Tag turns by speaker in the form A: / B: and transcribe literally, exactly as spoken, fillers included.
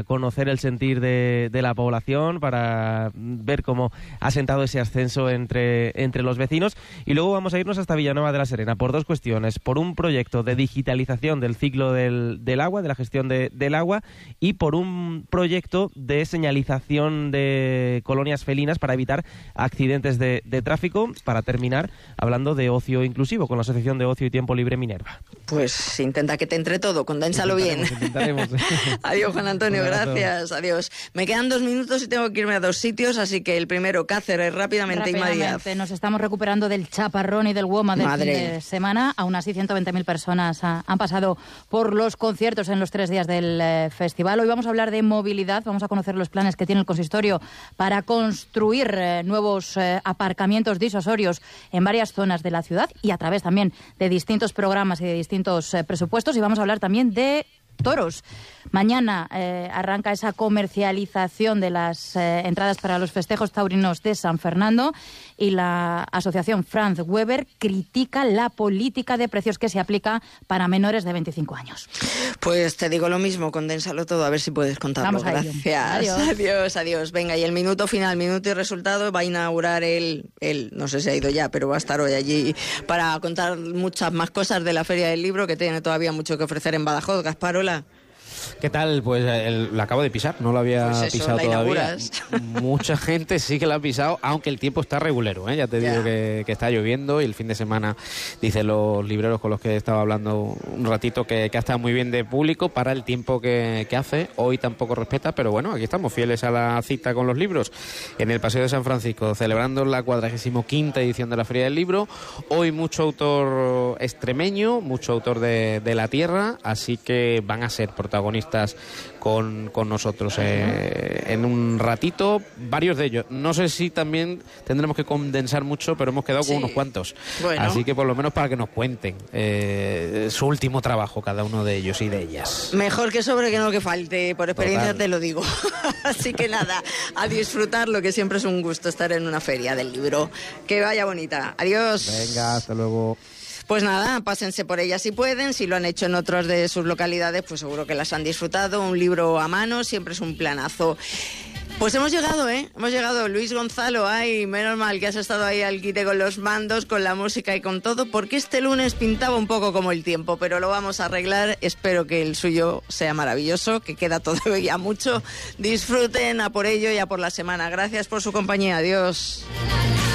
A: conocer el sentir de, de la población, para ver cómo ha sentado ese ascenso entre, entre los vecinos. Y luego vamos a irnos hasta Villanueva de la Serena por dos cuestiones: por un proyecto de digitalización del ciclo del, del agua, de la gestión de, del agua, y por un proyecto de señalización de colonias felinas para evitar accidentes de, de tráfico, para terminar hablando de ocio inclusivo con la Asociación de Ocio y Tiempo Libre Minerva.
B: Pues intenta que te entre todo, condénsalo bien.
A: Intentaremos.
B: Adiós, Juan Antonio, gracias, adiós. Me quedan dos minutos y tengo que irme a dos sitios, así que el primero, Cáceres, rápidamente,
C: rápidamente
B: Inma Díaz.
C: Nos estamos recuperando del chaparrón y del WOMA del
B: Madre.
C: fin de semana. Aún así, ciento veinte mil personas ha, han pasado por los conciertos en los tres días del eh, festival. Hoy vamos a hablar de movilidad, vamos a conocer los planes que tiene el consistorio para construir eh, nuevos eh, aparcamientos disuasorios en varias zonas de la ciudad y a través también de distintos programas y de distintos eh, presupuestos. Y vamos a hablar también de toros. Mañana eh, arranca esa comercialización de las eh, entradas para los festejos taurinos de San Fernando, y la asociación Franz Weber critica la política de precios que se aplica para menores de veinticinco años.
B: Pues te digo lo mismo, condénsalo todo, a ver si puedes contarlo.
C: Vamos a ello.
B: Gracias.
C: Adiós.
B: adiós, adiós. Venga, y el minuto final, minuto y resultado, va a inaugurar él, él, no sé si ha ido ya, pero va a estar hoy allí para contar muchas más cosas de la Feria del Libro, que tiene todavía mucho que ofrecer en Badajoz. Gaspar, hola.
D: ¿Qué tal? Pues el, la acabo de pisar, no la había
B: pues eso,
D: pisado
B: la
D: todavía.
B: inauguras.
D: Mucha gente sí que la ha pisado, aunque el tiempo está regulero, ¿eh? Ya te
B: Ya.
D: digo que, que está lloviendo, y el fin de semana, dicen los libreros con los que estaba hablando un ratito, que, que ha estado muy bien de público para el tiempo que, que hace. Hoy tampoco respeta, pero bueno, aquí estamos fieles a la cita con los libros en el Paseo de San Francisco, celebrando la cuadragésimo quinta edición de la Feria del Libro. Hoy mucho autor extremeño, mucho autor de, de la tierra, así que van a ser protagonistas con, con nosotros eh, en un ratito, varios de ellos. No sé si también tendremos que condensar mucho, pero hemos quedado
B: Sí.
D: con unos cuantos.
B: Bueno.
D: Así que por lo menos para que nos cuenten eh, su último trabajo, cada uno de ellos y de ellas.
B: Mejor que sobre que no que falte, por experiencia
D: Total.
B: te lo digo. Así que nada, a disfrutarlo, que siempre es un gusto estar en una feria del libro. Que vaya bonita. Adiós.
D: Venga, hasta luego.
B: Pues nada, pásense por ella si pueden. Si lo han hecho en otras de sus localidades, pues seguro que las han disfrutado. Un libro a mano siempre es un planazo. Pues hemos llegado, ¿eh? Hemos llegado. Luis Gonzalo, ay, menos mal que has estado ahí al quite con los mandos, con la música y con todo, porque este lunes pintaba un poco como el tiempo, pero lo vamos a arreglar. Espero que el suyo sea maravilloso, que queda todavía mucho. Disfruten a por ello y a por la semana. Gracias por su compañía. Adiós.